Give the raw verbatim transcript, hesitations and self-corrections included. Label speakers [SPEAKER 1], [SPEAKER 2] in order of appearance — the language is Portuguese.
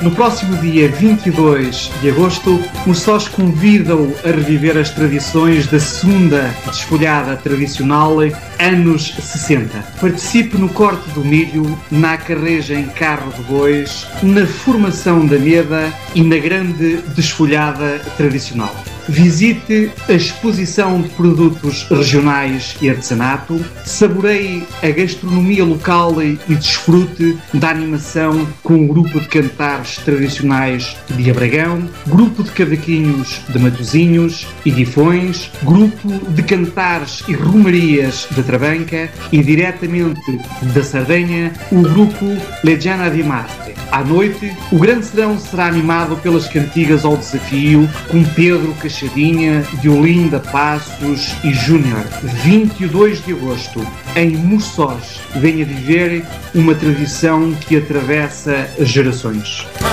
[SPEAKER 1] No próximo dia vinte e dois de agosto, Mosós convida-o a reviver as tradições da segunda desfolhada tradicional anos sessenta. Participe no corte do milho, na acarreja em carro de bois, na formação da meda e na grande desfolhada tradicional. Visite a exposição de produtos regionais e artesanato, saboreie a gastronomia local e desfrute da animação com o grupo de cantares tradicionais de Abragão, grupo de cavaquinhos de Matosinhos e Guifões, grupo de cantares e romarias de Trabanca e, diretamente da Sardenha, o grupo Legiana di Marte. À noite, o grande serão será animado pelas cantigas ao desafio com Pedro Cachadinha, Diolinda Passos e Júnior. vinte e dois de agosto, em Mosós, venha viver uma tradição que atravessa gerações.